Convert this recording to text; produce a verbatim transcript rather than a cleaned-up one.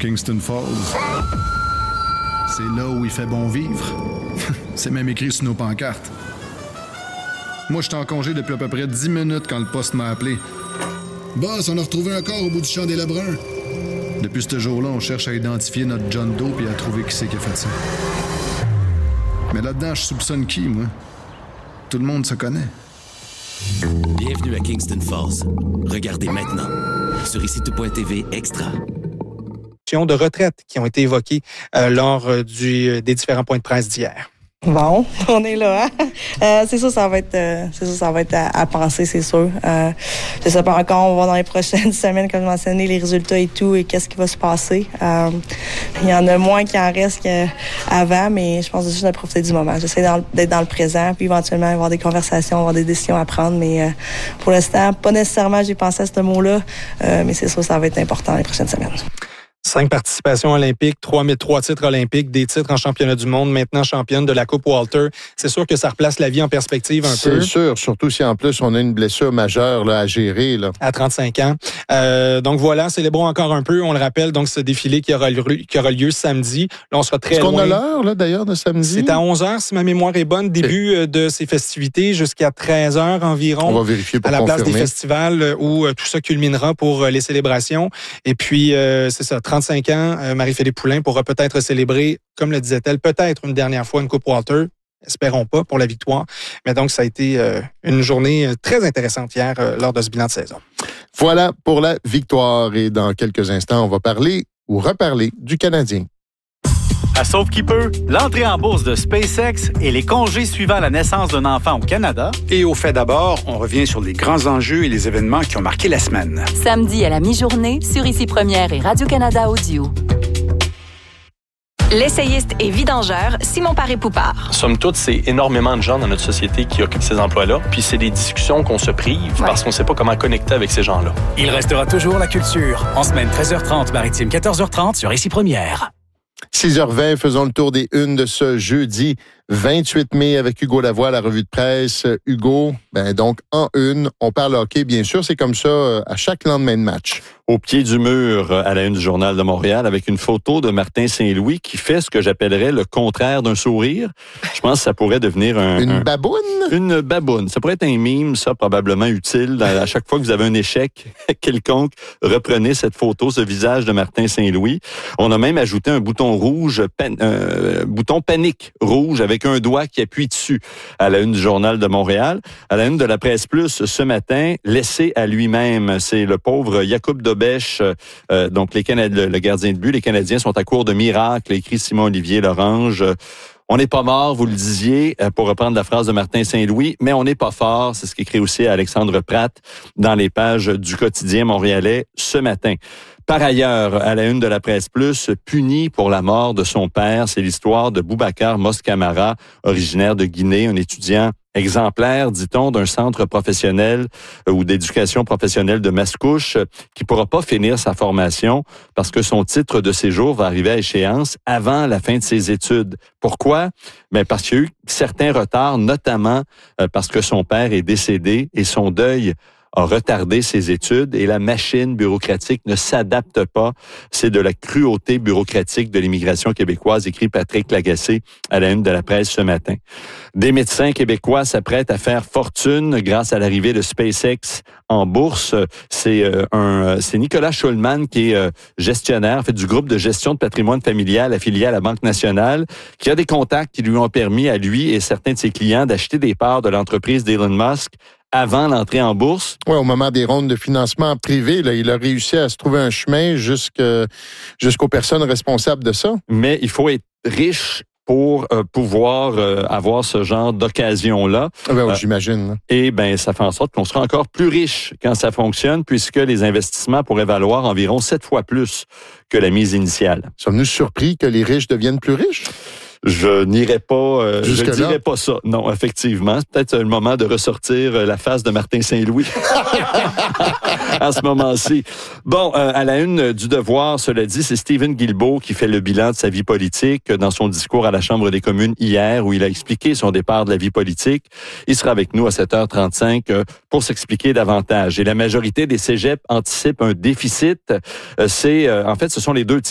Kingston Falls. C'est là où il fait bon vivre. C'est même écrit sur nos pancartes. Moi, j'étais en congé depuis à peu près dix minutes quand le poste m'a appelé. Boss, on a retrouvé un corps au bout du champ des Lebrun. Depuis ce jour-là, on cherche à identifier notre John Doe et à trouver qui c'est qui a fait ça. Mais là-dedans, je soupçonne qui, moi? Tout le monde se connaît. Bienvenue à Kingston Falls. Regardez maintenant sur ici tout point t v Extra. De retraite qui ont été évoquées euh, lors euh, du, des différents points de presse d'hier. Bon, on est là. Hein? Euh, c'est sûr, ça va être, euh, c'est sûr, ça va être à, à penser, c'est sûr. Euh, je sais pas encore. On va voir dans les prochaines semaines, comme je mentionnais, les résultats et tout, et qu'est-ce qui va se passer. Euh, il y en a moins qui en reste qu'avant, mais je pense juste de profiter du moment. J'essaie d'être dans le présent, puis éventuellement avoir des conversations, avoir des décisions à prendre. Mais euh, pour l'instant, pas nécessairement j'ai pensé à ce mot-là, euh, mais c'est sûr, ça va être important les prochaines semaines. Cinq participations olympiques, trois, trois titres olympiques, des titres en championnat du monde, maintenant championne de la Coupe Walter. C'est sûr que ça replace la vie en perspective un C'est peu. C'est sûr, surtout si en plus on a une blessure majeure là, à gérer. Là. À trente-cinq ans. Euh, donc voilà, célébrons encore un peu. On le rappelle, donc ce défilé qui aura, qui aura lieu samedi. Là, on sera très Est-ce loin. qu'on a l'heure là, d'ailleurs de samedi? C'est à onze heures, si ma mémoire est bonne. Début Et... de ces festivités jusqu'à treize heures environ. On va vérifier pour à la confirmer. place des festivals où euh, tout ça culminera pour euh, les célébrations. Et puis, euh, c'est ça, trente-cinq ans, euh, Marie-Philippe Poulin pourra peut-être célébrer, comme le disait-elle, peut-être une dernière fois une Coupe Walter. Espérons pas pour la victoire. Mais donc, ça a été euh, une journée très intéressante hier euh, lors de ce bilan de saison. Voilà pour la victoire. Et dans quelques instants, on va parler ou reparler du Canadien. À Sauve qui peut, l'entrée en bourse de SpaceX et les congés suivant la naissance d'un enfant au Canada. Et au fait d'abord, on revient sur les grands enjeux et les événements qui ont marqué la semaine. Samedi à la mi-journée, sur Ici Première et Radio-Canada Audio. L'essayiste et vidangeur Simon Paré-Poupard. Somme toute, c'est énormément de gens dans notre société qui occupent ces emplois-là. Puis c'est des discussions qu'on se prive ouais. parce qu'on ne sait pas comment connecter avec ces gens-là. Il restera toujours la culture. En semaine treize heures trente, maritime quatorze heures trente sur Ici Première. six heures vingt, faisons le tour des unes de ce jeudi vingt-huit mai avec Hugo Lavoie, la revue de presse. Hugo, ben donc en une, on parle hockey, bien sûr, c'est comme ça à chaque lendemain de match. Au pied du mur, à la une du Journal de Montréal, avec une photo de Martin Saint-Louis qui fait ce que j'appellerais le contraire d'un sourire. Je pense que ça pourrait devenir un... Une un, baboune? Une baboune. Ça pourrait être un mime, ça, probablement utile. À chaque fois que vous avez un échec quelconque, reprenez cette photo, ce visage de Martin Saint-Louis. On a même ajouté un bouton rouge, pan, euh, bouton panique rouge avec un doigt qui appuie dessus à la une du Journal de Montréal. À la une de la Presse Plus ce matin, laissé à lui-même. C'est le pauvre Yacoub Dobèche, euh, donc les Canad- le gardien de but. Les Canadiens sont à court de miracles, écrit Simon-Olivier Lorange. On n'est pas mort, vous le disiez, pour reprendre la phrase de Martin Saint-Louis, mais on n'est pas fort. C'est ce qu'écrit aussi Alexandre Pratt dans les pages du quotidien montréalais ce matin. Par ailleurs, à la une de la Presse Plus, puni pour la mort de son père, c'est l'histoire de Boubacar Moscamara, originaire de Guinée, un étudiant exemplaire, dit-on, d'un centre professionnel euh, ou d'éducation professionnelle de Mascouche qui pourra pas finir sa formation parce que son titre de séjour va arriver à échéance avant la fin de ses études. Pourquoi? Ben parce qu'il y a eu certains retards, notamment euh, parce que son père est décédé et son deuil a retardé ses études et la machine bureaucratique ne s'adapte pas. C'est de la cruauté bureaucratique de l'immigration québécoise, écrit Patrick Lagacé à la une de la presse ce matin. Des médecins québécois s'apprêtent à faire fortune grâce à l'arrivée de SpaceX en bourse. C'est euh, un, c'est Nicolas Schulman qui est euh, gestionnaire, en fait, du groupe de gestion de patrimoine familial affilié à la Banque nationale, qui a des contacts qui lui ont permis à lui et certains de ses clients d'acheter des parts de l'entreprise d'Elon Musk avant l'entrée en bourse. Oui, au moment des rondes de financement privé, là, il a réussi à se trouver un chemin jusque, jusqu'aux personnes responsables de ça. Mais il faut être riche pour euh, pouvoir euh, avoir ce genre d'occasion-là. Ah ben oui, euh, j'imagine. Et ben ça fait en sorte qu'on sera encore plus riche quand ça fonctionne, puisque les investissements pourraient valoir environ sept fois plus que la mise initiale. Sommes-nous surpris que les riches deviennent plus riches? Je n'irai pas, euh, je là. dirais pas ça. Non, effectivement. C'est peut-être le moment de ressortir la face de Martin Saint-Louis à ce moment-ci. Bon, euh, à la une du Devoir, cela dit, c'est Stephen Guilbeault qui fait le bilan de sa vie politique dans son discours à la Chambre des communes hier, où il a expliqué son départ de la vie politique. Il sera avec nous à sept heures trente-cinq pour s'expliquer davantage. Et la majorité des cégeps anticipent un déficit. C'est, en fait, ce sont les deux tiers